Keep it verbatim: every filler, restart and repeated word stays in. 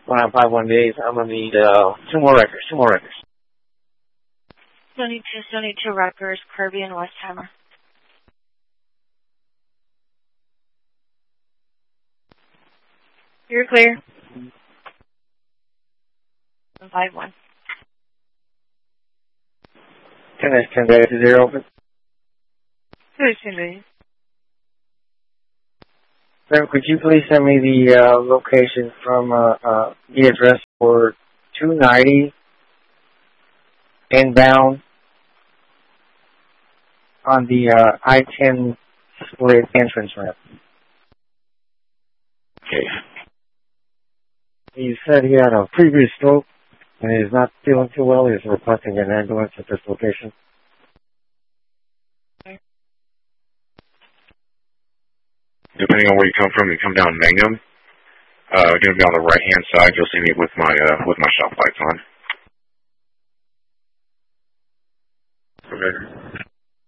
one nine five one days. I'm gonna need uh two more records. Two more records. seventy-two, seventy-two Rutgers, Kirby and Westheimer. You're clear. five one. ten S ten dash zero open. Certainly. Ma'am, could you please send me the uh, location from uh, uh, the address for two ninety inbound on the uh, I ten split entrance ramp? Okay. He said he had a previous stroke and he's not feeling too well. He's requesting an ambulance at this location. Depending on where you come from, you come down Mangum. Uh, going to be on the right-hand side. You'll see me with my uh, with my shop lights on. Okay.